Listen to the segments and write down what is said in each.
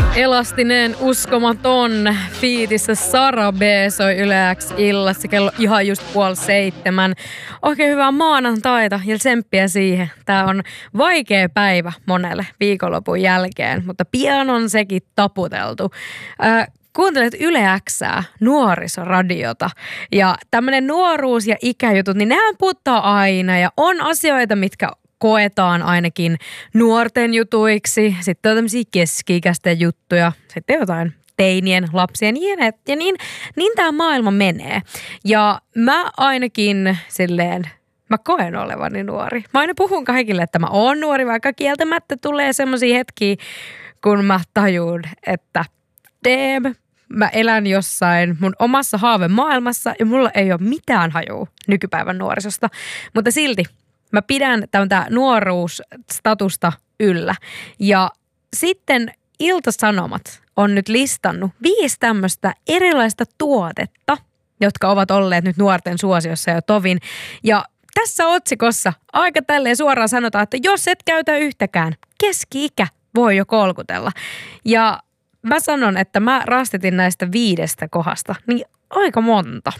Elastinen, uskomaton fiitissä Sara B soi Yle X illassa kello ihan just 6:30. Oikein hyvää maanantaita ja tsemppiä siihen. Tää on vaikea päivä monelle viikonlopun jälkeen, mutta pian on sekin taputeltu. Kuuntelet Yle X:ää, nuorisoradiota, ja tämmönen nuoruus- ja ikäjutut, niin nehän puuttaa aina ja on asioita, mitkä koetaan ainakin nuorten jutuiksi, sitten on tämmöisiä keski-ikäisten juttuja, sitten jotain teinien, lapsien ja niin tämä maailma menee. Ja mä ainakin silleen, mä koen olevani nuori. Mä aina puhun kaikille, että mä oon nuori, vaikka kieltämättä tulee semmoisia hetkiä, kun mä tajun, että mä elän jossain mun omassa haavemaailmassa ja mulla ei ole mitään hajua nykypäivän nuorisosta, mutta silti mä pidän tätä nuoruusstatusta yllä. Ja sitten Ilta-Sanomat on nyt listannut 5 tämmöistä erilaista tuotetta, jotka ovat olleet nyt nuorten suosiossa jo tovin. Ja tässä otsikossa aika tälleen suoraan sanotaan, että jos et käytä yhtäkään, keski-ikä voi jo kolkutella. Ja mä sanon, että mä rastitin näistä 5 kohdasta, niin aika monta.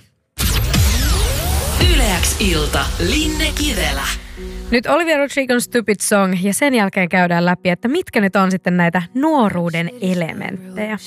Yle X ilta, Linne Kivelä. Nyt Olivia Rodrigon Stupid Song ja sen jälkeen käydään läpi, että mitkä nyt on sitten näitä nuoruuden elementtejä.